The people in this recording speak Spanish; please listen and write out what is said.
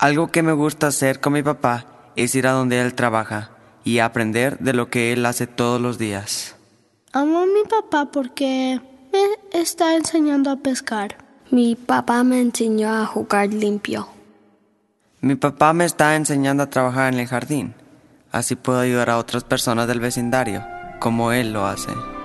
Algo que me gusta hacer con mi papá es ir a donde él trabaja y aprender de lo que él hace todos los días. Amo a mi papá porque me está enseñando a pescar. Mi papá me enseñó a jugar limpio. Mi papá me está enseñando a trabajar en el jardín. Así puedo ayudar a otras personas del vecindario, como él lo hace.